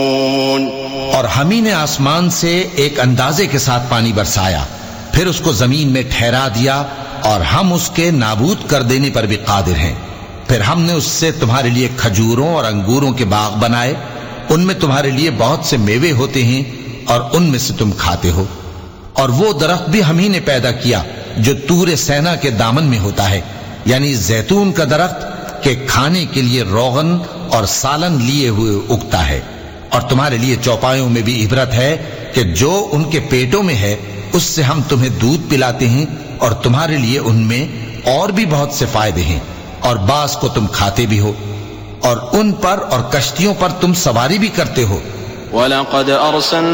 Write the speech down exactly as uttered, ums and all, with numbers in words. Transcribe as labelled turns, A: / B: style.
A: और हम ही ने आसमान से एक अंदाजे के साथ पानी बरसाया, फिर उसको जमीन में ठहरा दिया, और हम उसके नाबूद कर देने पर भी कादिर हैं। फिर हमने उससे तुम्हारे लिए खजूरों और अंगूरों के बाग बनाए, उनमें तुम्हारे लिए बहुत से मेवे होते हैं और उनमें से तुम खाते हो। और वो दरख्त भी हम ही ने पैदा किया जो तूरे सेना के दामन में होता है, यानी जैतून का दरख्त के खाने के लिए रोगन और सालन लिए हुए उगता है। और तुम्हारे लिए चौपायों में भी इबरत है कि जो उनके पेटों में है उससे हम तुम्हें दूध पिलाते हैं, और तुम्हारे लिए उनमें और भी बहुत से फायदे हैं, और बास को तुम खाते भी हो, और उन पर और कश्तियों पर तुम सवारी भी करते हो।